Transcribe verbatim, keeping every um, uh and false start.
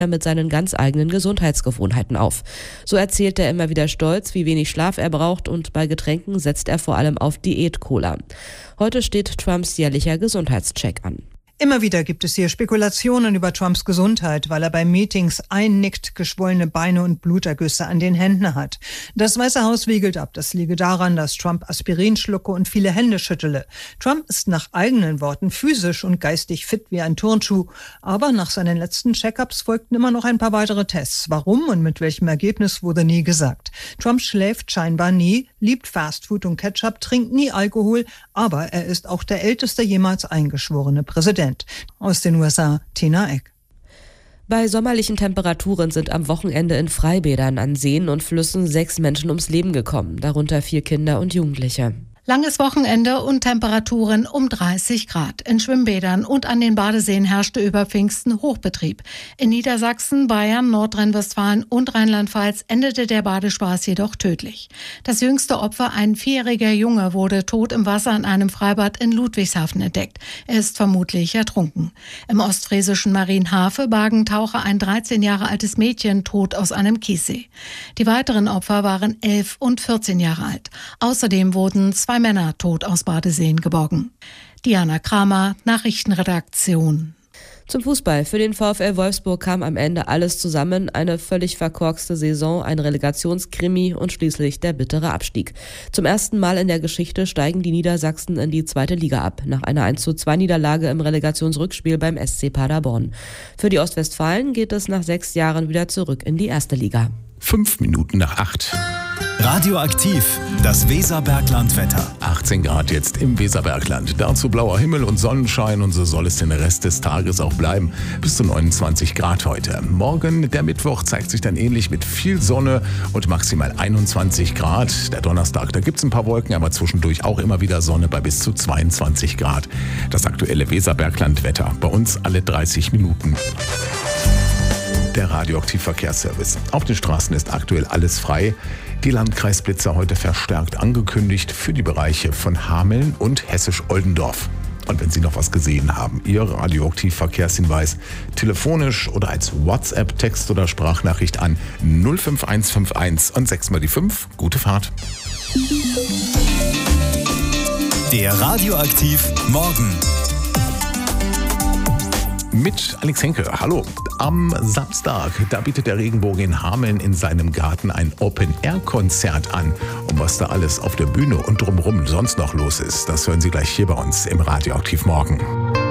mit seinen ganz eigenen Gesundheitsgewohnheiten auf. So erzählt er immer wieder stolz, wie wenig Schlaf er braucht, und bei Getränken setzt er vor allem auf Diät-Cola. Heute steht Trumps jährlicher Gesundheitscheck an. Immer wieder gibt es hier Spekulationen über Trumps Gesundheit, weil er bei Meetings einnickt, geschwollene Beine und Blutergüsse an den Händen hat. Das Weiße Haus wiegelt ab, das liege daran, dass Trump Aspirin schlucke und viele Hände schüttele. Trump ist nach eigenen Worten physisch und geistig fit wie ein Turnschuh, aber nach seinen letzten Check-ups folgten immer noch ein paar weitere Tests. Warum und mit welchem Ergebnis wurde nie gesagt. Trump schläft scheinbar nie, liebt Fastfood und Ketchup, trinkt nie Alkohol, aber er ist auch der älteste jemals eingeschworene Präsident. Aus den U S A, Tina Eck. Bei sommerlichen Temperaturen sind am Wochenende in Freibädern an Seen und Flüssen sechs Menschen ums Leben gekommen, darunter vier Kinder und Jugendliche. Langes Wochenende und Temperaturen um dreißig Grad. In Schwimmbädern und an den Badeseen herrschte über Pfingsten Hochbetrieb. In Niedersachsen, Bayern, Nordrhein-Westfalen und Rheinland-Pfalz endete der Badespaß jedoch tödlich. Das jüngste Opfer, ein vierjähriger Junge, wurde tot im Wasser in einem Freibad in Ludwigshafen entdeckt. Er ist vermutlich ertrunken. Im ostfriesischen Marienhafe bargen Taucher ein dreizehn Jahre altes Mädchen tot aus einem Kiessee. Die weiteren Opfer waren elf und vierzehn Jahre alt. Außerdem wurden zwei Männer tot aus Badeseen geborgen. Diana Kramer, Nachrichtenredaktion. Zum Fußball. Für den VfL Wolfsburg kam am Ende alles zusammen. Eine völlig verkorkste Saison, ein Relegationskrimi und schließlich der bittere Abstieg. Zum ersten Mal in der Geschichte steigen die Niedersachsen in die zweite Liga ab, nach einer eins zu zwei Niederlage im Relegationsrückspiel beim S C Paderborn. Für die Ostwestfalen geht es nach sechs Jahren wieder zurück in die erste Liga. Fünf Minuten nach acht. Radioaktiv, das Weserbergland-Wetter. achtzehn Grad jetzt im Weserbergland. Dazu blauer Himmel und Sonnenschein, und so soll es den Rest des Tages auch bleiben. Bis zu neunundzwanzig Grad heute. Morgen, der Mittwoch, zeigt sich dann ähnlich mit viel Sonne und maximal einundzwanzig Grad. Der Donnerstag, da gibt es ein paar Wolken, aber zwischendurch auch immer wieder Sonne bei bis zu zweiundzwanzig Grad. Das aktuelle Weserbergland-Wetter. Bei uns alle dreißig Minuten. Der Radioaktiv-Verkehrsservice. Auf den Straßen ist aktuell alles frei. Die Landkreisblitzer heute verstärkt angekündigt für die Bereiche von Hameln und Hessisch-Oldendorf. Und wenn Sie noch was gesehen haben, Ihr Radioaktiv-Verkehrshinweis telefonisch oder als WhatsApp, Text oder Sprachnachricht an null fünf eins fünf eins und sechs mal die fünf. Gute Fahrt. Der Radioaktiv Morgen. Mit Alex Henke. Hallo. Am Samstag, da bietet der Regenbogen in Hameln in seinem Garten ein Open-Air-Konzert an. Und was da alles auf der Bühne und drumherum sonst noch los ist, das hören Sie gleich hier bei uns im Radioaktiv Morgen.